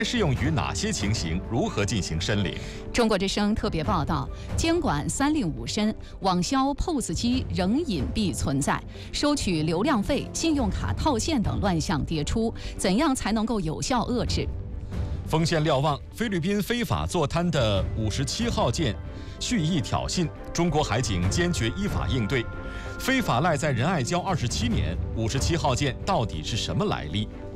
适用于哪些情形？如何进行申领？ 中国之声特别报道：监管三令五申，网销 POS 机仍隐蔽存在，收取流量费、信用卡套现等乱象迭出，怎样才能够有效遏制？ 锋线瞭望，菲律宾非法坐滩的57号舰蓄意挑衅，中国海警坚决依法应对。非法赖在仁爱礁27年，57号舰到底是什么来历？